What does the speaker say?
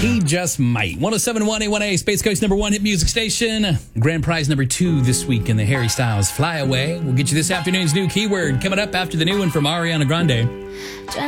He just might. 107.1 A1A, Space Coast #1 hit music station. Grand prize #2 this week in the Harry Styles Fly Away. We'll get you this afternoon's new keyword coming up after the new one from Ariana Grande.